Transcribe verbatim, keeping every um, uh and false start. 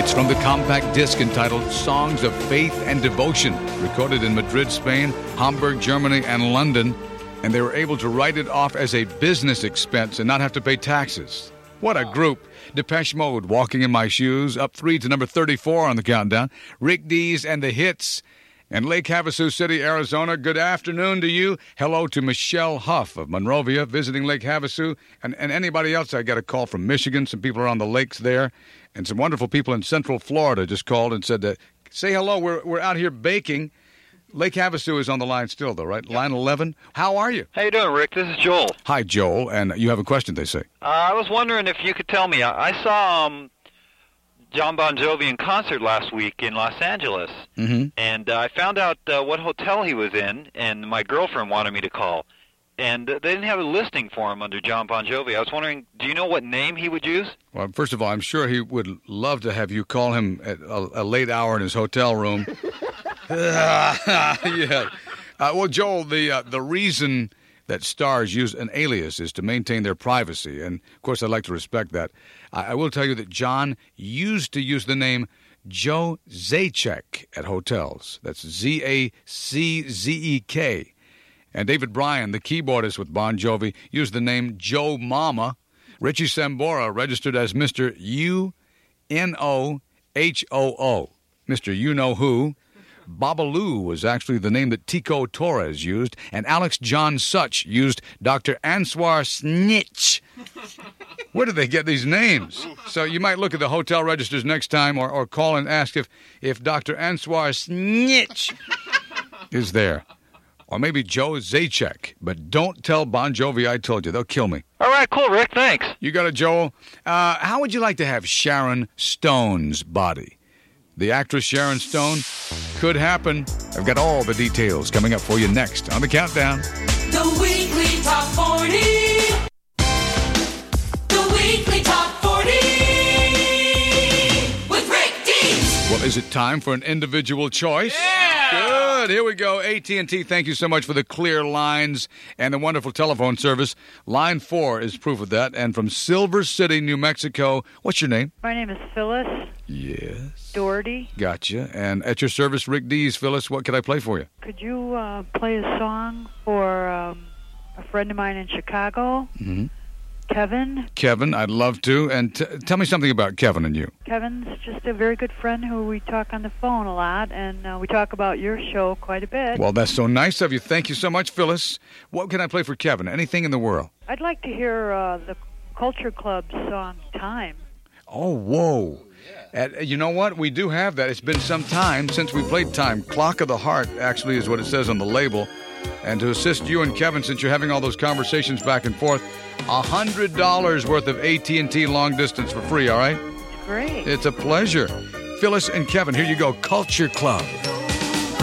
It's from the compact disc entitled Songs of Faith and Devotion, recorded in Madrid, Spain, Hamburg, Germany, and London. And they were able to write it off as a business expense and not have to pay taxes. What a group. Depeche Mode, Walking in My Shoes, up three to number thirty-four on the countdown. Rick Dees and the Hits. And Lake Havasu City, Arizona, good afternoon to you. Hello to Michelle Huff of Monrovia, visiting Lake Havasu. And, and anybody else, I got a call from Michigan. Some people are on the lakes there. And some wonderful people in Central Florida just called and said, that, say hello, we're, we're out here baking. Lake Havasu is on the line still, though, right? Yep. Line eleven. How are you? How you doing, Rick? This is Joel. Hi, Joel. And you have a question, they say. Uh, I was wondering if you could tell me. I, I saw um, John Bon Jovi in concert last week in Los Angeles. Mm-hmm. And uh, I found out uh, what hotel he was in, and my girlfriend wanted me to call. And uh, they didn't have a listing for him under John Bon Jovi. I was wondering, do you know what name he would use? Well, first of all, I'm sure he would love to have you call him at a, a late hour in his hotel room. yeah. Uh, well, Joel, the uh, the reason that stars use an alias is to maintain their privacy, and of course, I'd like to respect that. I, I will tell you that John used to use the name Joe Zaczek at hotels. That's Z A C Z E K. And David Bryan, the keyboardist with Bon Jovi, used the name Joe Mama. Richie Sambora registered as Mister U N O H O O, Mister You-Know-Who. Babalu was actually the name that Tico Torres used, and Alex John Such used Doctor Answar Snitch. Where did they get these names? So you might look at the hotel registers next time or, or call and ask if, if Doctor Answar Snitch is there. Or maybe Joe Zaczek. But don't tell Bon Jovi I told you. They'll kill me. All right, cool, Rick. Thanks. You got it, Joel. Uh, how would you like to have Sharon Stone's body? The actress Sharon Stone? Could happen. I've got all the details coming up for you next on the Countdown. The Weekly Top forty. The Weekly Top forty. With Rick Dees. Well, is it time for an individual choice? Yeah! Good. Here we go. A T and T, thank you so much for the clear lines and the wonderful telephone service. Line four is proof of that. And from Silver City, New Mexico, what's your name? My name is Phyllis. Yes. Doherty. Gotcha. And at your service, Rick Dees. Phyllis, what could I play for you? Could you uh, play a song for um, a friend of mine in Chicago, Mm-hmm. Kevin? Kevin, I'd love to. And t- tell me something about Kevin and you. Kevin's just a very good friend who we talk on the phone a lot, and uh, we talk about your show quite a bit. Well, that's so nice of you. Thank you so much, Phyllis. What can I play for Kevin? Anything in the world? I'd like to hear uh, the Culture Club song, Time. Oh, whoa. And you know what? We do have that. It's been some time since we played Time. Clock of the Heart, actually, is what it says on the label. And to assist you and Kevin, since you're having all those conversations back and forth, one hundred dollars worth of A T and T long distance for free, all right? Great. It's a pleasure. Phyllis and Kevin, here you go. Culture Club.